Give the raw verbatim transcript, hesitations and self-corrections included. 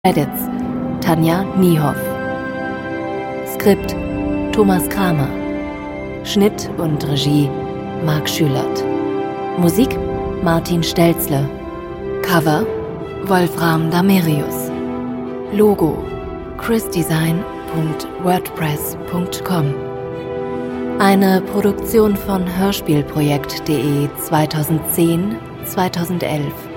Edits Tanja Niehoff. Skript Thomas Kramer. Schnitt und Regie Marc Schülert. Musik Martin Stelzle. Cover Wolfram Damerius. Logo chrisdesign punkt wordpress punkt com. Eine Produktion von hörspielprojekt punkt de zweitausendzehn bis zweitausendelf.